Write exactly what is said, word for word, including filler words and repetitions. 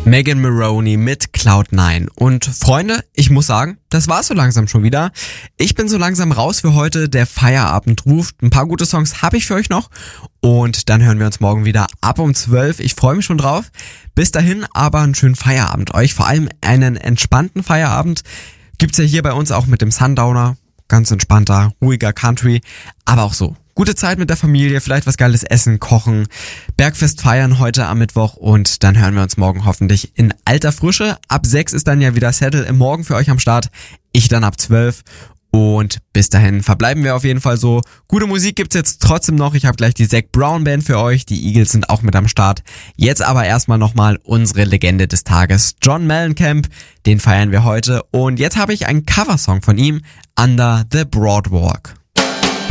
Megan Moroney mit Cloud nine. Und Freunde, ich muss sagen, das war's so langsam schon wieder. Ich bin so langsam raus für heute. Der Feierabend ruft. Ein paar gute Songs habe ich für euch noch. Und dann hören wir uns morgen wieder ab um zwölf. Ich freue mich schon drauf. Bis dahin aber einen schönen Feierabend euch. Vor allem einen entspannten Feierabend. Gibt's ja hier bei uns auch mit dem Sundowner. Ganz entspannter, ruhiger Country. Aber auch so. Gute Zeit mit der Familie, vielleicht was Geiles essen, kochen, Bergfest feiern heute am Mittwoch und dann hören wir uns morgen hoffentlich in alter Frische. Ab sechs ist dann ja wieder Settle im Morgen für euch am Start, ich dann ab zwölf und bis dahin verbleiben wir auf jeden Fall so. Gute Musik gibt's jetzt trotzdem noch, ich habe gleich die Zac Brown Band für euch, die Eagles sind auch mit am Start. Jetzt aber erstmal nochmal unsere Legende des Tages, John Mellencamp, den feiern wir heute und jetzt habe ich einen Coversong von ihm, Under the Broadwalk.